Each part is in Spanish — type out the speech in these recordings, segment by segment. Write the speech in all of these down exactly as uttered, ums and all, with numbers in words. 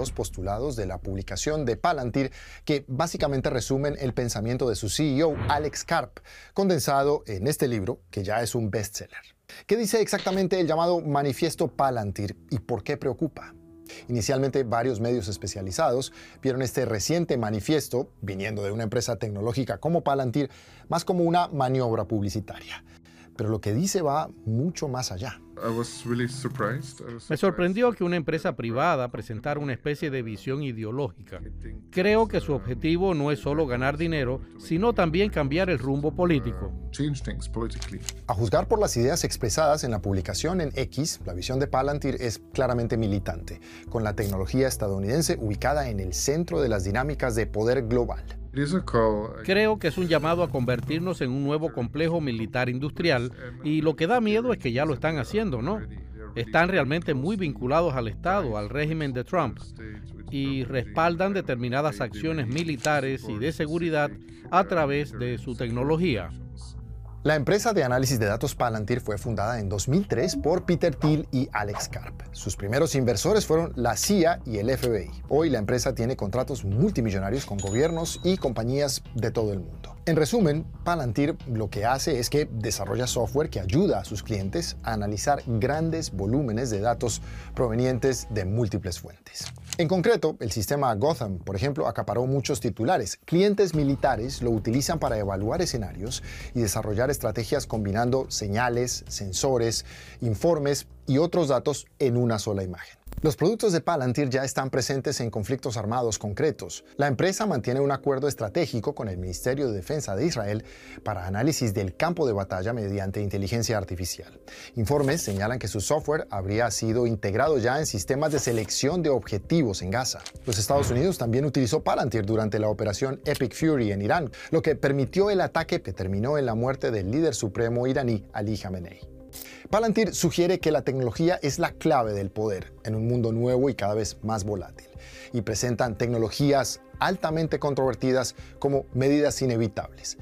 dos postulados de la publicación de Palantir que básicamente resumen el pensamiento de su C E O, Alex Karp, condensado en este libro, que ya es un bestseller. ¿Qué dice exactamente el llamado Manifiesto Palantir y por qué preocupa? Inicialmente, varios medios especializados vieron este reciente manifiesto, viniendo de una empresa tecnológica como Palantir, más como una maniobra publicitaria. Pero lo que dice va mucho más allá. Me sorprendió que una empresa privada presentara una especie de visión ideológica. Creo que su objetivo no es solo ganar dinero, sino también cambiar el rumbo político. A juzgar por las ideas expresadas en la publicación en X, la visión de Palantir es claramente militante, con la tecnología estadounidense ubicada en el centro de las dinámicas de poder global. Creo que es un llamado a convertirnos en un nuevo complejo militar industrial y lo que da miedo es que ya lo están haciendo, ¿no? Están realmente muy vinculados al Estado, al régimen de Trump y respaldan determinadas acciones militares y de seguridad a través de su tecnología. La empresa de análisis de datos Palantir fue fundada en dos mil tres por Peter Thiel y Alex Karp. Sus primeros inversores fueron la C I A y el F B I. Hoy la empresa tiene contratos multimillonarios con gobiernos y compañías de todo el mundo. En resumen, Palantir lo que hace es que desarrolla software que ayuda a sus clientes a analizar grandes volúmenes de datos provenientes de múltiples fuentes. En concreto, el sistema Gotham, por ejemplo, acaparó muchos titulares. Clientes militares lo utilizan para evaluar escenarios y desarrollar estrategias combinando señales, sensores, informes y otros datos en una sola imagen. Los productos de Palantir ya están presentes en conflictos armados concretos. La empresa mantiene un acuerdo estratégico con el Ministerio de Defensa de Israel para análisis del campo de batalla mediante inteligencia artificial. Informes señalan que su software habría sido integrado ya en sistemas de selección de objetivos en Gaza. Los Estados Unidos también utilizó Palantir durante la operación Epic Fury en Irán, lo que permitió el ataque que terminó en la muerte del líder supremo iraní Ali Khamenei. Palantir sugiere que la tecnología es la clave del poder en un mundo nuevo y cada vez más volátil, y presentan tecnologías altamente controvertidas como medidas inevitables.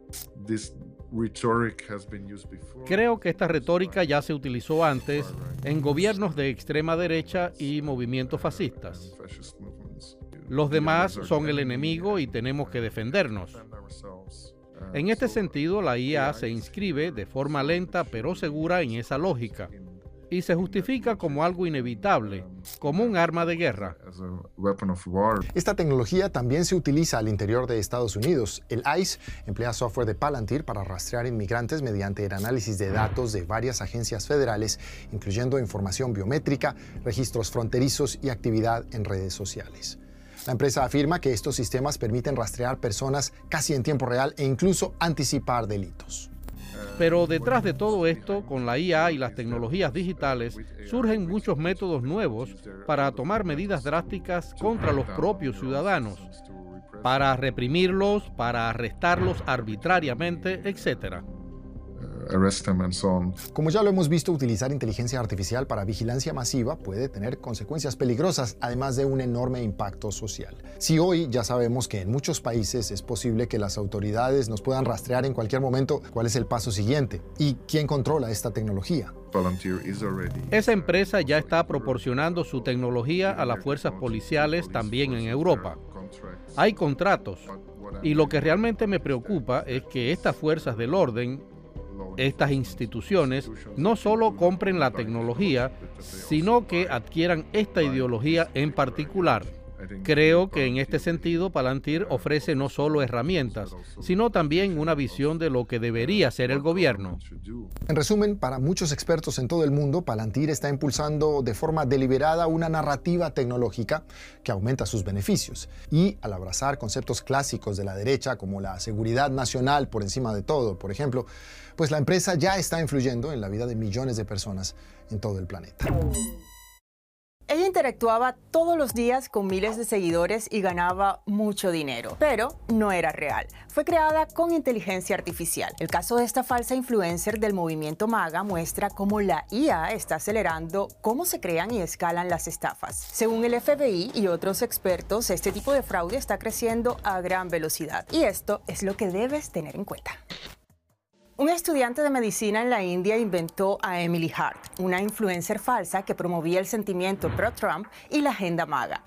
Creo que esta retórica ya se utilizó antes en gobiernos de extrema derecha y movimientos fascistas. Los demás son el enemigo y tenemos que defendernos. En este sentido, la I A se inscribe de forma lenta pero segura en esa lógica y se justifica como algo inevitable, como un arma de guerra. Esta tecnología también se utiliza al interior de Estados Unidos. El I C E emplea software de Palantir para rastrear inmigrantes mediante el análisis de datos de varias agencias federales, incluyendo información biométrica, registros fronterizos y actividad en redes sociales. La empresa afirma que estos sistemas permiten rastrear personas casi en tiempo real e incluso anticipar delitos. Pero detrás de todo esto, con la I A y las tecnologías digitales, surgen muchos métodos nuevos para tomar medidas drásticas contra los propios ciudadanos, para reprimirlos, para arrestarlos arbitrariamente, etcétera. Como ya lo hemos visto, utilizar inteligencia artificial para vigilancia masiva puede tener consecuencias peligrosas, además de un enorme impacto social. Si hoy ya sabemos que en muchos países es posible que las autoridades nos puedan rastrear en cualquier momento, ¿cuál es el paso siguiente? ¿Y quién controla esta tecnología? Esa empresa ya está proporcionando su tecnología a las fuerzas policiales también en Europa. Hay contratos, y lo que realmente me preocupa es que estas fuerzas del orden, estas instituciones, no solo compren la tecnología, sino que adquieran esta ideología en particular. Creo que en este sentido Palantir ofrece no solo herramientas, sino también una visión de lo que debería ser el gobierno. En resumen, para muchos expertos en todo el mundo, Palantir está impulsando de forma deliberada una narrativa tecnológica que aumenta sus beneficios. Y al abrazar conceptos clásicos de la derecha, como la seguridad nacional por encima de todo, por ejemplo, pues la empresa ya está influyendo en la vida de millones de personas en todo el planeta. Ella interactuaba todos los días con miles de seguidores y ganaba mucho dinero, pero no era real. Fue creada con inteligencia artificial. El caso de esta falsa influencer del movimiento MAGA muestra cómo la I A está acelerando cómo se crean y escalan las estafas. Según el F B I y otros expertos, este tipo de fraude está creciendo a gran velocidad. Y esto es lo que debes tener en cuenta. Un estudiante de medicina en la India inventó a Emily Hart, una influencer falsa que promovía el sentimiento pro-Trump y la agenda MAGA.